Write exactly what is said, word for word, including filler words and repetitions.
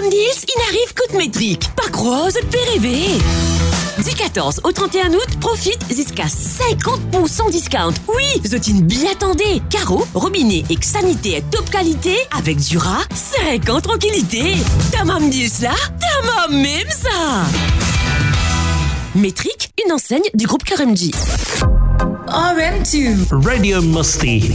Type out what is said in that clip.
Deals, il arrive coup de métrique. Pas gros, de P R V. Du quatorze au trente et un août, profite jusqu'à cinquante pour cent discount. Oui, vous bien attendez. Carreau, robinet et sanité top qualité avec Dura, cinquante tranquillité. T'as même dit cela? T'as même ça. Métrique, une enseigne du groupe K R M G. R M deux Radio Musty.